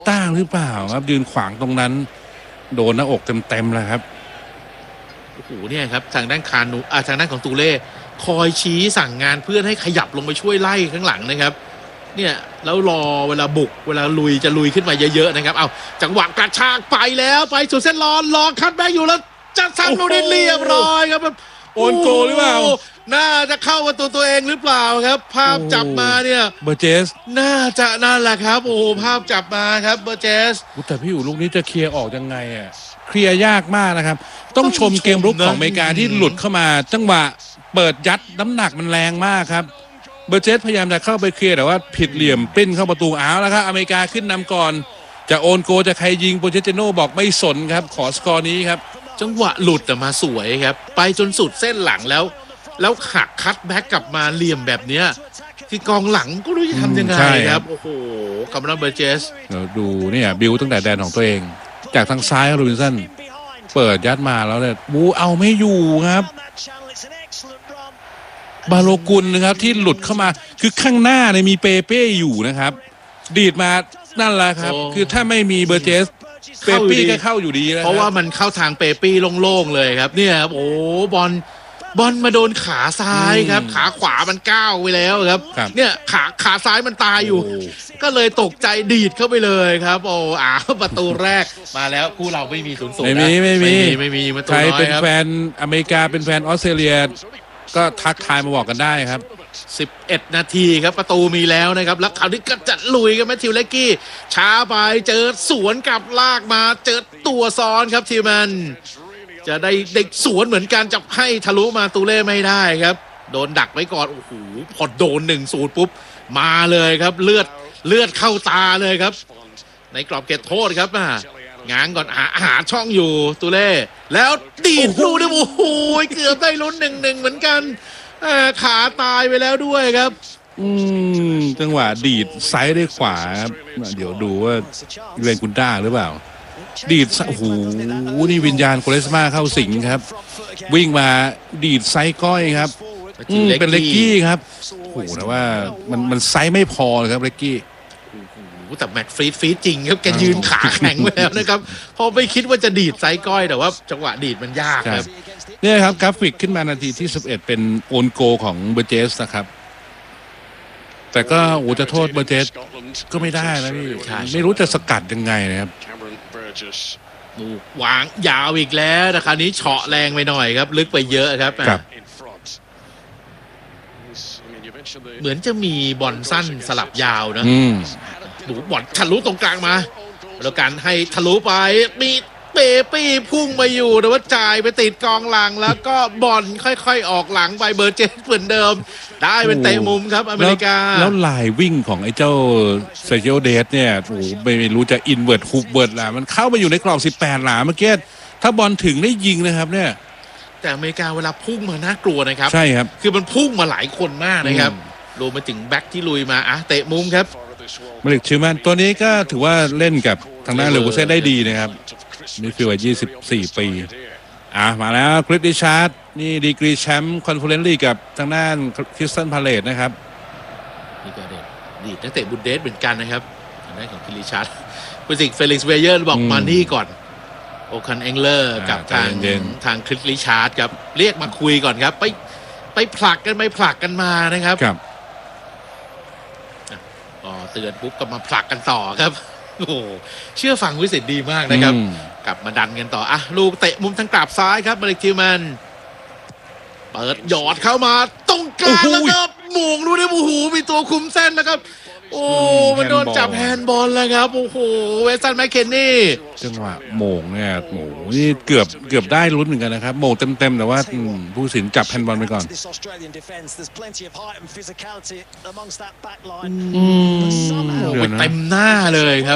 ต้าหรือเปล่าครับยืนขวางตรงนั้นโดนหน้าอกเต็มเลยครับโอ้โหเนี่ยครับทางด้านคานูทางด้านของตูเล่คอยชี้สั่งงานเพื่อนให้ขยับลงไปช่วยไล่ข้างหลังนะครับเนี่ยแล้วรอเวลาบุกเวลาลุยจะลุยขึ้นมาเยอะๆนะครับเอาจังหวะกระชากไปแล้วไปสุดเส้นรอคัดแบ็กอยู่แล้วจะซ้ำลูกนี้เรียบร้อยครับโอนโกหรือเปล่าน่าจะเข้าประตูตัวเองหรือเปล่าครับภาพจับมาเนี่ยเบอร์เจสน่าจะนั่นแหละครับโอ้ภาพจับมาครับเบอร์เจสแต่พี่อยู่ลูกนี้จะเคลียร์ออกยังไงอ่ะเคลียร์ยากมากนะครับต้องชมเกมรุกของอเมริกาที่หลุดเข้ามาจังหวะเปิดยัดน้ำหนักมันแรงมากครับเบอร์เจสพยายามจะเข้าไปเคลียร์แต่ว่าผิดเหลี่ยมปิ้นเข้าประตูเอาแล้วครับอเมริกาขึ้นนำก่อนจะโอนโกจะใครยิงโปเชติโน่บอกไม่สนครับขอสกอร์นี้ครับจังหวะหลุดแต่มาสวยครับไปจนสุดเส้นหลังแล้วหักคัตแบ็กกลับมาเหลี่ยมแบบเนี้ยคือกองหลังก็รู้จะทำยังไงครับโอ้โหคาร์ลเบอร์เจสดูเนี่ยบิวตั้งแต่แดนของตัวเองจากทางซ้ายโรบินสันเปิดยัดมาแล้วเนี่ยบูเอาไม่อยู่ครับบาโลกุลนะครับที่หลุดเข้ามาคือข้างหน้าเนี่ยมีเปเป้อยู่นะครับดีดมานั่นแหละครับคือถ้าไม่มีเบอร์เจสเปเป้ก็เข้าอยู่ดีแล้วเพราะว่ามันเข้าทางเปเป้โล่งๆเลยครับเนี่ยครับโอ้บอลมาโดนขาซ้ายครับขาขวามันก้าวไปแล้วครับเนี่ยขาซ้ายมันตายอยู่ก็เลยตกใจดีดเข้าไปเลยครับโอ้ประตูแรกมาแล้วคู่เราไม่มี0-0 ไม่มีใครเป็นแฟนอเมริกาเป็นแฟนออสเตรเลียก็ทักทายมาบอกกันได้ครับ 11 นาทีครับประตูมีแล้วนะครับแล้วคราวนี้ก็จะลุยกันแมทธิวเลกกี้ช้าไปเจอสวนกับลากมาเจอตัวซ้อนครับทีมมันจะได้เด็กสวนเหมือนกันจะให้ทะลุมาตูเล่ไม่ได้ครับโดนดักไว้ก่อนโอ้โหพอโดน1-0ปุ๊บมาเลยครับเลือดเข้าตาเลยครับในกรอบเขตโทษครับง้างก่อนหาช่องอยู่ตูเล่แล้วดีดลูกด้วยโอ้โหเกือบได้ลุ้น1-1เหมือนกันขาตายไปแล้วด้วยครับจังหวะดีดไซด์ได้ขวาครับเดี๋ยวดูว่าเรนกุนด้าหรือเปล่าดีดโอ้โหนี่วิญญาณโคเลสมาเข้าสิงครับวิ่งมาดีดไซด์ก้อยครับเป็นเล็กกี้ครับโอ้โหแต่ว่ามันไซด์ไม่พอเลยครับเล็กกี้แต่แม็กฟรีดจริงครับแกยืนขาแข็งไปแล้วนะครับพอไม่คิดว่าจะดีดไซด์ก้อยแต่ว่าจังหวะดีดมันยากครับเนี่ยครับกราฟิกขึ้นมานาทีที่11เป็นโอนโกของเบอร์เจสนะครับแต่ก็จะโทษเบอร์เจสก็ไม่ได้นะพี่ไม่รู้จะสกัดยังไงนะครับวางยาวอีกแล้วแต่คราวนี้เฉาะแรงไปหน่อยครับลึกไปเยอะครับเหมือนจะมีบอลสั้นสลับยาวนะดูบอลทะลุตรงกลางมาแล้วการให้ทะลุไปมีเปเป้พุ่งมาอยู่แต่ว่าจ่ายไปติดกองหลังแล้วก็บอลค่อยๆออกหลังไปเบอร์เจสเหมือนเดิมได้เป็นเตะมุมครับอเมริกาแล้วลายวิ่งของไอ้เจ้าเซอร์จิโอเดสเนี่ยโอ้ไม่รู้จะอินเวิร์ดฮุบเวิร์ดหล่ะมันเข้ามาอยู่ในกรอบ18หลาเมื่อกี้ถ้าบอลถึงได้ยิงนะครับเนี่ยแต่อเมริกาเวลาพุ่งมาน่ากลัวนะครับใช่ครับคือมันพุ่งมาหลายคนมากนะครับรวมไปถึงแบ็คที่ลุยมาเตะมุมครับมาลิกชิมันตัวนี้ก็ถือว่าเล่นกับทางด้านเลเวอร์เซนได้ดีนะครับนี่คือวัย24 ปีมาแล้วคริสดิชาร์ดนี่ดีกรีแชมป์คอนเฟอเรนซ์ลีกกับทางด้านคริสตันพาเลตนะครับนี่ก็ดีนักเตะบุนเดสเหมือนกันนะครับทางด้านของคริสดิชาร์ดผู้สิงเฟลิกซ์เวเยอร์บอกมานี่ก่อนโอคันเอ็งเลอร์กับทางคริสดิชาร์ดครับเรียกมาคุยก่อนครับไปผลักกันมานะครับเตือนปุ๊บก็มาผลักกันต่อครับโอ้เชื่อฟังวิสิตดีมากนะครับกลับมาดันกันต่อลูกเตะมุมทางกราบซ้ายครับมาเลกทิวแมนเปิดหยอดเข้ามาตรงกลางแล้วก็หม่งดูดิโอ้โหมีตัวคุมเส้นแล้วครับโอ้มันโดนจับแฮนด์บอลแล้วครับโอ้โหเวสันแมคเคนนี่จังหวะโหม่งเนี่ยโอ้นี่เกือบได้ลุ้นเหมือนกันนะครับโหม่งเต็มแต่ว่าผู้สินจับแฮนด์บอลไปก่อนเต็มหน้าเลยครับ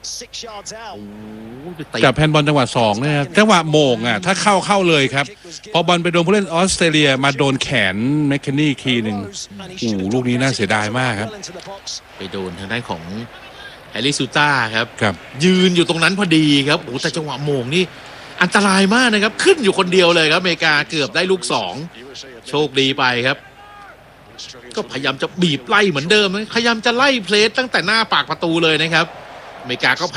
จับแฮนด์บอลจังหวะ2เนี่ยจังหวะโหม่งถ้าเข้าเลยครับพอบอลไปโดนผู้เล่นออสเตรเลียมาโดนแขนแมคเคนนี่คีนึงโอ้ลูกนี้น่าเสียดายมากครับไปโดนทางด้านของแฮร์รี่ซูต้าครับยืนอยู่ตรงนั้นพอดีครับโอ้แต่จังหวะโมงนี่อันตรายมากนะครับขึ้นอยู่คนเดียวเลยครับอเมริกาเกือบได้ลูก2โชคดีไปครับก็พยายามจะบีบไล่เหมือนเดิมพยายามจะไล่เพลสตั้งแต่หน้าปากประตูเลยนะครับอเมริกาก็